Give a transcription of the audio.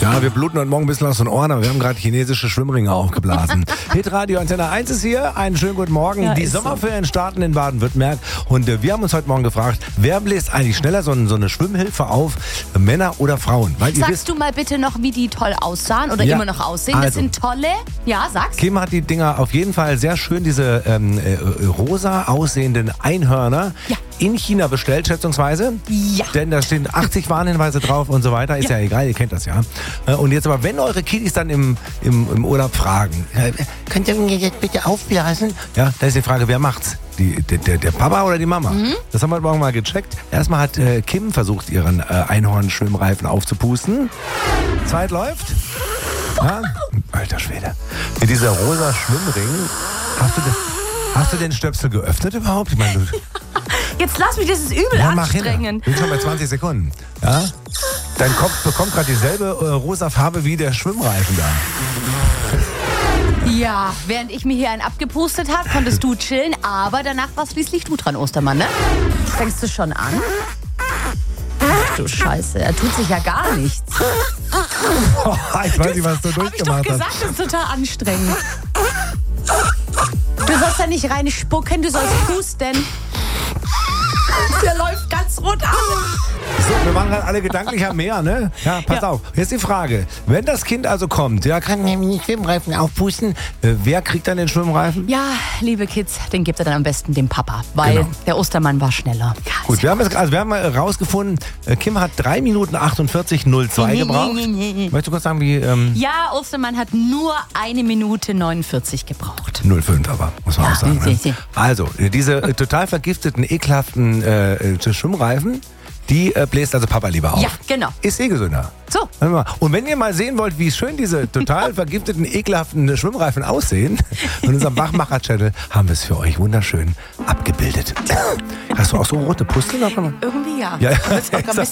Ja, wir bluten heute Morgen ein bisschen aus den Ohren, aber wir haben gerade chinesische Schwimmringe aufgeblasen. Hitradio Antenne 1 ist hier. Einen schönen guten Morgen. Ja, die ist Sommerferien starten in Baden-Württemberg. Und wir haben uns heute Morgen gefragt, wer bläst eigentlich schneller so eine Schwimmhilfe auf? Männer oder Frauen? Weil ihr Sagst du mal bitte noch, wie die toll aussahen oder Ja, immer noch aussehen? Das also. sind tolle. Ja, sag's. Kim hat die Dinger auf jeden Fall sehr schön, diese rosa aussehenden Einhörner Ja. in China bestellt, schätzungsweise. Ja. Denn da stehen 80 Warnhinweise drauf und so weiter. Ist ja egal, ihr kennt das ja. Und jetzt aber, wenn eure Kiddies dann im Urlaub fragen, könnt ihr mir jetzt bitte aufblasen? Ja, da ist die Frage, wer macht's? Der Papa oder die Mama? Das haben wir heute Morgen mal gecheckt. Erstmal hat Kim versucht, ihren Einhorn-Schwimmreifen aufzupusten. Zeit läuft. Ja? Alter Schwede. Mit dieser rosa Schwimmring. Hast du den Stöpsel geöffnet überhaupt? Ich meine, du, Jetzt lass mich, das ist übel mach hin. anstrengend. Bin schon bei 20 Sekunden. Ja? Dein Kopf bekommt gerade dieselbe rosa Farbe wie der Schwimmreifen da. Ja, während ich mir hier einen abgepustet habe, konntest du chillen, aber danach warst schließlich du dran, Ostermann, ne? Fängst du schon an? Ach du Scheiße, er tut sich ja gar nichts. Ich weiß nicht, was du Hab ich doch durchgemacht hast. gesagt, das ist total anstrengend. Du sollst ja nicht reinspucken, du sollst pusten. Der läuft ganz rot an. So, wir waren gerade alle gedanklich am Meer, ne? Ja, pass auf. Jetzt die Frage. Wenn das Kind also kommt, ja, kann mir den Schwimmreifen aufpusten, wer kriegt dann den Schwimmreifen? Ja, liebe Kids, den gebt ihr dann am besten dem Papa, weil Genau. der Ostermann war schneller. Ja, Gut, wir haben rausgefunden, Kim hat 3 Minuten 48,02 gebraucht. Möchtest du kurz sagen, wie... Ja, Ostermann hat nur 1 Minute 49 gebraucht. 05 aber, muss man auch sagen. Ne? ja. Also, diese total vergifteten, ekelhaften Schwimmreifen, die bläst also Papa lieber auf. Ja, genau. Ist gesünder. So. Und wenn ihr mal sehen wollt, wie schön diese total vergifteten, ekelhaften Schwimmreifen aussehen, in unserem Wachmacher-Channel haben wir es für euch wunderschön abgebildet. Hast du auch so rote Pusteln? Irgendwie ja. Ja, Aber jetzt auch ein bisschen